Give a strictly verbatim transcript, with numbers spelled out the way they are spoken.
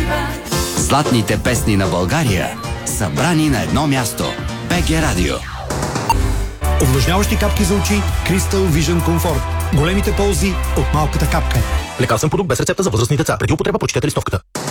Златните песни на България, събрани на едно място. БГ Радио. Увлажняващи капки за очи Crystal Vision Comfort. Големите ползи от малката капка. Лекарствен продукт без рецепта за възрастни деца. Преди употреба прочетете листовката.